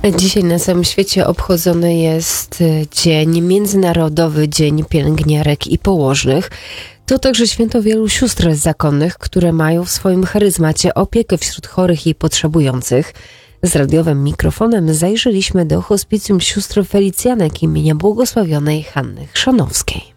Dzisiaj na całym świecie obchodzony jest Międzynarodowy Dzień Pielęgniarek i Położnych. To także święto wielu sióstr zakonnych, które mają w swoim charyzmacie opiekę wśród chorych i potrzebujących. Z radiowym mikrofonem zajrzeliśmy do hospicjum sióstr Felicjanek imienia błogosławionej Hanny Chrzanowskiej.